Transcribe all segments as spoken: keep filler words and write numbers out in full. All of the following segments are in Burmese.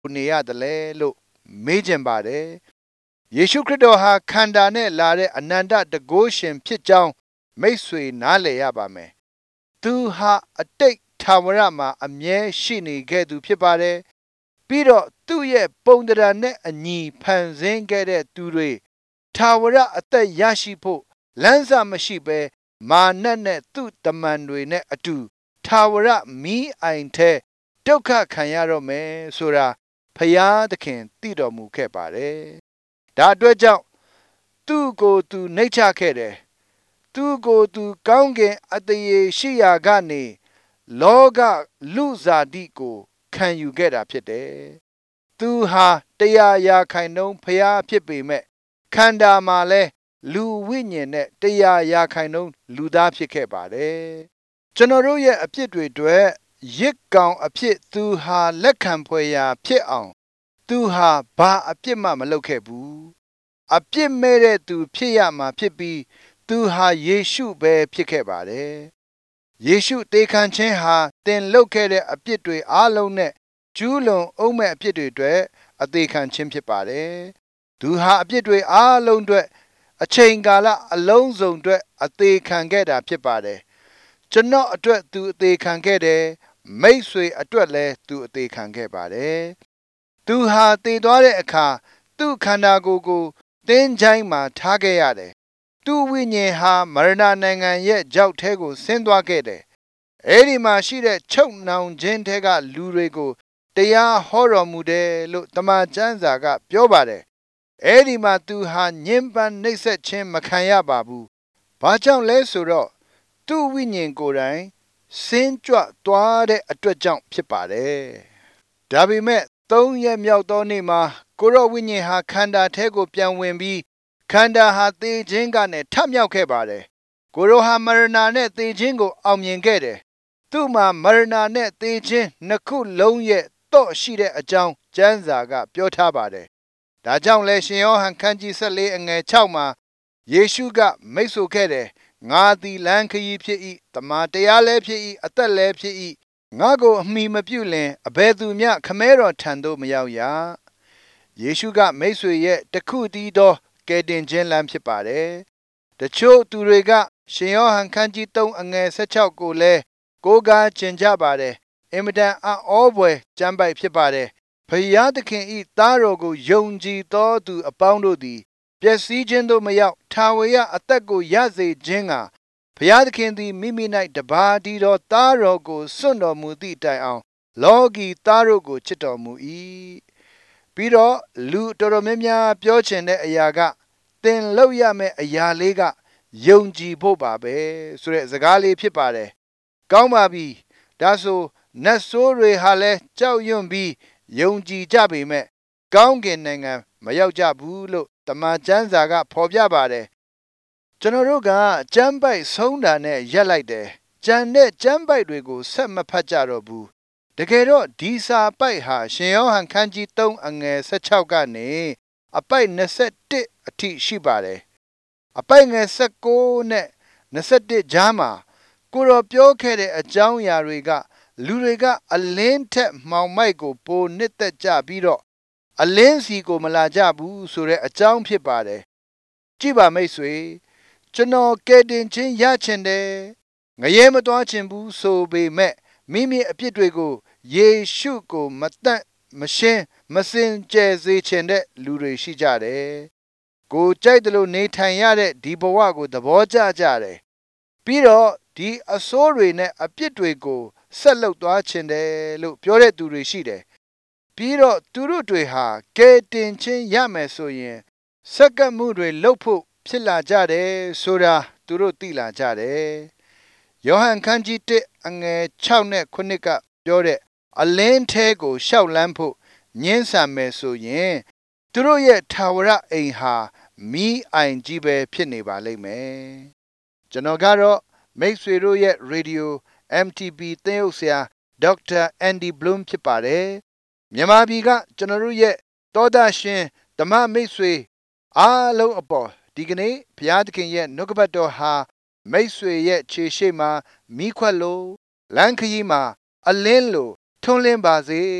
နေရတယ်လဲလို့မေးချင်ပါတယ်ယေရှုခရစ်တော်ဟာခန္ဓာနဲ့လာတဲ့အနန္တတကုရှင်ဖြစ်ကြောင်းမိတ်ဆွေနားလည်ရပါမယ်သူဟာအတိတ်ထာဝရမှာအမြဲရှိနေခဲ့သူဖြစ်ပါတယ်ပြီးတော့သူ့ရဲ့ပုံသဏ္ဍာန်နဲ့အညီဖန်ဆင်းခဲ့တဲ့သူတွေထာဝရအသက်ရရှိဖို့လမ်းစာမရှိဘဲမာနနဲ့သူ့တမန်တွေနဲ့အတူထာဝရမီးအိုင်ထဲဒုက္ခခံရတော့မယ်ဆိုတာဖယားသခင်သိတော်မူခဲ့ပါတယ်ဒါအတွက်ကြောင့်သူ့ကိုယ်သူနှိမ့်ချခဲ့တယ်သူ့ကိုယ်သူကောင်းကင်အတရေရှိရာကနေလောကလူစားတိကိုခံယူခဲ့တာဖြစ်တယ်သူဟာတရားရာခိုင်နှုန်းဖျားဖြစ်ပေမဲ့ခန္ဓာမှာလဲလူဝိညာဉ်နဲ့တရားရာခိုင်နှုန်းလူသားဖြစ်ခဲ့ပါတယ်ကျွန်တော်တို့ရဲ့အဖြစ်တွေအတွက်ရစ်ကောင်အဖြစ်သူဟာလက်ခံဖွယ်ရာဖြစ်အောင်သူဟာဘာအပြစ်မှမလုပ်ခဲ့ဘူးအပြစ်မဲ့တဲ့သူဖြစ်ရမှာဖြစ်ပြီးသူဟာယေရှုပဲဖြစ်ခဲ့ပါတယ်ယေရှုတေခံခြင်းဟာသင်လုပ်ခဲ့တဲ့အပြစ်တွေအားလုံးနဲ့ကျူးလွန်အောင်မဲ့အပြစ်တွေအတွက်အသေးခံခြင်းဖြစ်ပါတယ်သူဟာအပြစ်တွေအားလုံးအတွက်အချိန်ကာလအလုံးစုံအတွက်အသေးခံခဲ့တာဖြစ်ပါတယ်ကျွန်တော်အတွက်သူအသေးခံခဲ့တယ်မိတ်ဆွေအတွက်လည်းသူအသေးခံခဲ့ပါတယ်သူဟာတည်သွားတဲ့အခါသူ့ခန္ဓာကိုယ်ကိုသင်္ချိုင်းမှာထားခဲ့ရတယ်သူ့ဝိညာဉ်ဟာမရဏနိုင်ငံရဲ့ကြောက်ထဲကိုဆင်းသွားခဲ့တယ်အဲ့ဒီမှာရှိတဲ့ချုပ်နှောင်ခြင်းထဲကလူတွေကိုတရားဟောတော်မူတယ်လို့တမန်ကျမ်းစာကပြောပါတယ်အဲ့ဒီမှာသူဟာညှဉ်းပန်းနှိပ်စက်ခြင်းမခံရပါဘူးဘာကြောင့်လဲဆိုတော့သူ့ဝိညာဉ်ကိုယ်တိုင်စင်းကြွသွားတဲ့အတွက်ကြောင့်ဖြစ်ပါတယ်ဒါပေမဲ့သုံးရက်မြောက်သောနေ့မှာကိုရောဝိညာဉ်ဟာခန္ဓာထဲကိုပြန်ဝင်ပြီးခန္ဓာဟာသေခြင်းကနေထမြောက်ခဲ့ပါတယ်ကိုရောဟာမရဏနဲ့သေခြင်းကိုအောင်မြင်ခဲ့တယ်သူ့မှာမရဏနဲ့သေခြင်းနှစ်ခုလုံးရဲ့တော့ရှိတဲ့အကြောင်းကျမ်းစာကပြောထားပါတယ်ဒါကြောင့်လဲရှင်ယောဟန်ခန်းကြီး၁၄အငယ်၆မှာယေရှုကမိတ်ဆိုခဲ့တယ်ငါသည်လမ်းခရီးဖြစ်၏တမန်တရားလည်းဖြစ်၏အသက်လည်းဖြစ်၏ငါကိုအမိမပြုလင်အဘယ်သူမျှခမဲတော်ထံသို့မရောက်ရယေရှုကမိတ်ဆွေရဲ့တခုတည်းသောကယ်တင်ခြင်းလမ်းဖြစ်ပါတယ်တချို့သူတွေကရှင်ယောဟန်ခန်းကြီး၃အငယ်၁၆ကိုလည်းကိုးကားကျင်ကြပါတယ်အင်မတန်အံ့ဩဖွယ်ကျမ်းပိုက်ဖြစ်ပါတယ်ဖယားသခင်ဤသားတော်ကိုယုံကြည်သောသူအပေါင်းတို့သည်ပျက်စီးခြင်းသို့မရောက်ထာဝရအသက်ကိုရစေခြင်းကဖယားသခင်သည်မိမိ၌တပါးတည်းသောသားတော်ကိုစွန့်တော်မူသည့်တိုင်အောင်လောကီသားတို့ကိုချစ်တော်မူ၏ပြီးတော့လူတော်တော်များများပြောချင်တဲ့အရာကသင်လုပ်ရမယ့်အရာလေးကယုံကြည်ဖို့ပါပဲဆိုတဲ့စကားလေးဖြစ်ပါတယ်ကောင်းပါပြီဒါဆိုနတ်ဆိုးတွေဟာလည်းကြောက်ရွံ့ပြီးယုံကြည်ကြပေမဲ့ကောင်းကင်နိုင်ငံမရောက်ကြဘူးလို့တမန်ကျမ်းစာကဖော်ပြပါတယ်ကျွန်တော်တို့ကကျမ်းပိုက်ဆုံးတာနဲ့ရက်လိုက်တယ်ကျန်တဲ့ကျမ်းပိုက်တွေကိုဆက်မဖတ်ကြတော့ဘူးတကယ်တော့ဒီစာပိုက်ဟာရှင်ယောဟန်ခန်းကြီး၃အငယ်၁၆ကနေအပိုက်၂၁အထိရှိပါတယ်အပိုက်ငယ်၁၉နဲ့၂၁ကြားမှာကိုတော်ပြောခဲ့တဲ့အကြောင်းအရာတွေကလူတွေကအလင်းထက်မှောင်မိုက်ကိုပိုနှစ်သက်ကြပြီးတော့အလင်းစီကိုမလာကြဘူးဆိုတဲ့အကြောင်းဖြစ်ပါတယ်ကြည့်ပါမိတ်ဆွေကျွန်တော်ကယ်တင်ခြင်းရချင်တယ်ငရဲမသွားချင်ဘူးဆိုပေမဲ့မိမိအပြစ်တွေကိုယေရှုကိုမတတ်မရှင်းမစင်ကြယ်စေချင်တဲ့လူတွေရှိကြတယ်ကိုကြိုက်တယ်လို့နေထိုင်ရတဲ့ဒီဘဝကိုသဘောကျကြတယ်ပြီးတော့ဒီအဆိုးတွေနဲ့အပြစ်တွေကိုဆက်လုပ်သွားချင်တယ်လို့ပြောတဲ့သူတွေရှိတယ်ပြီးတော့သူတို့တွေဟာကယ်တင်ခြင်းရမယ်ဆိုရင်စက္ကန့်မှုတွေလုပ်ဖို့ဖြစ်လာကြတယ်ဆိုတာသူတို့သိလာကြတယ်ယောဟန်ခန်းကြီး၁အငယ်၆နဲ့၉ကပြောတဲ့အလင်းထဲကိုရှောက်လန်းဖို့ညှင်းဆန်မယ်ဆိုရင်သူတို့ရဲ့ထာဝရအိမ်ဟာမီးအိုင်ကြီးပဲဖြစ်နေပါလိမ့်မယ်ကျွန်တော်ကတော့မိတ်ဆွေတို့ရဲ့ရေဒီယို အမ် တီ ဘီ သင်းအုပ်ဆရာဒေါက်တာအန်ဒီဘလုံဖြစ်ပါတယ်မြန်မာပြည်ကကျွန်တော်တို့ရဲ့သောတာရှင်ဓမ္မမိတ်ဆွေအားလုံးအပေါ်ဒီကနေ့ဘုရားသခင်ရဲ့နှုတ်ကပတ်တော်ဟာမိတ်ဆွေရဲ့ခြေရှိမှာမိခွက်လို့လမ်းခရီးမှာအလင်းလို့ထွန်းလင်းပါစေလို့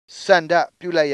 စန္ဒပြုလိုက်